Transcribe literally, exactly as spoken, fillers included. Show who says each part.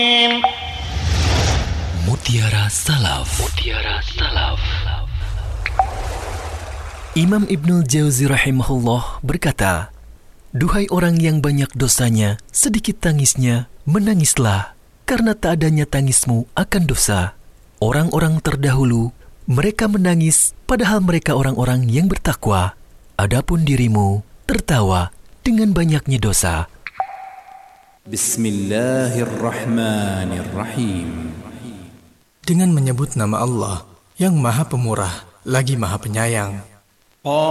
Speaker 1: Mutiara Salaf. Mutiara Salaf. Imam Ibnul Jauzi rahimahullah berkata, "Duhai orang yang banyak dosanya, sedikit tangisnya, menangislah, karena tak adanya tangismu akan dosa. Orang-orang terdahulu, mereka menangis, padahal mereka orang-orang yang bertakwa. Adapun dirimu, tertawa dengan banyaknya dosa."
Speaker 2: Bismillahirrahmanirrahim. Dengan menyebut nama Allah yang Maha Pemurah lagi Maha Penyayang.